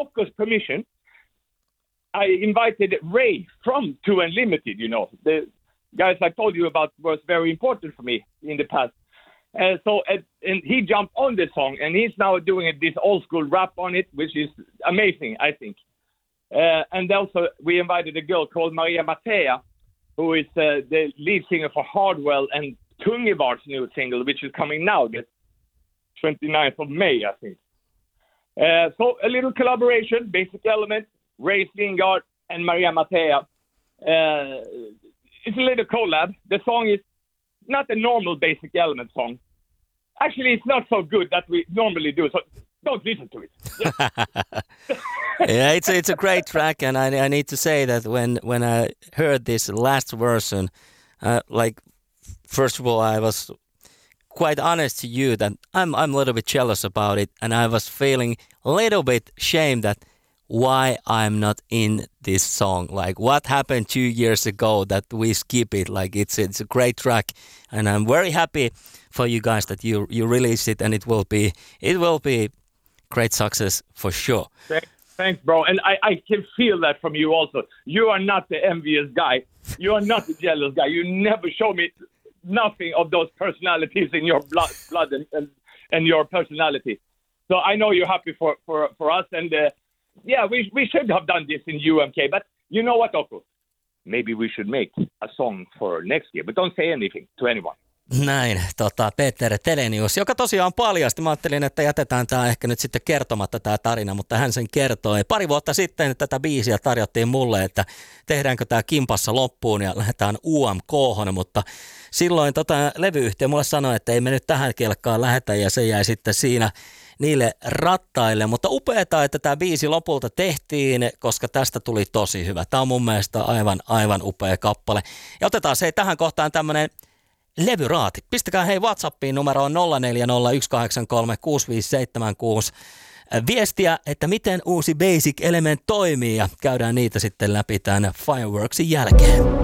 Okko's permission, I invited Ray from Two Unlimited, the guys I told you about was very important for me in the past. And he jumped on the song, and he's now doing this old school rap on it, which is amazing, I think. And also we invited a girl called Maria Mattea, who is the lead singer for Hardwell and Tungevar's new single, which is coming now, the 29th of May, I think. So a little collaboration, Basic Element, Ray Lingard and Maria Mattea. It's a little collab. The song is not a normal Basic Element song. Actually, it's not so good that we normally do, so don't listen to it. Yeah, it's a great track, and I need to say that when I heard this last version, first of all, I was quite honest to you that I'm a little bit jealous about it, and I was feeling a little bit shame that why I'm not in this song. Like, what happened 2 years ago that we skip it? Like, it's a great track, and I'm very happy for you guys that you release it, and it will be great success for sure. Thanks, bro. And I can feel that from you also. You are not the envious guy. You are not the jealous guy. You never show me nothing of those personalities in your blood and your personality. So I know you're happy for us. And we should have done this in UMK. But you know what, Okko? Maybe we should make a song for next year. But don't say anything to anyone. Näin, Peter Telenius, joka tosiaan paljasti. Mä ajattelin, että jätetään tämä ehkä nyt sitten kertomatta tämä tarina, mutta hän sen kertoi. Pari vuotta sitten tätä biisiä tarjottiin mulle, että tehdäänkö tämä kimpassa loppuun ja lähdetään UMK:hon, mutta silloin levyyhtiö mulle sanoi, että ei me nyt tähän kelkkaan lähetä, ja se jäi sitten siinä niille rattaille. Mutta upeata, että tämä biisi lopulta tehtiin, koska tästä tuli tosi hyvä. Tämä on mun mielestä aivan upea kappale. Ja otetaan se tähän kohtaan tämmönen levyraati. Pistäkää hei WhatsAppiin numeroon 0401836576 viestiä, että miten uusi Basic Element toimii, ja käydään niitä sitten läpi tämän Fireworksin jälkeen.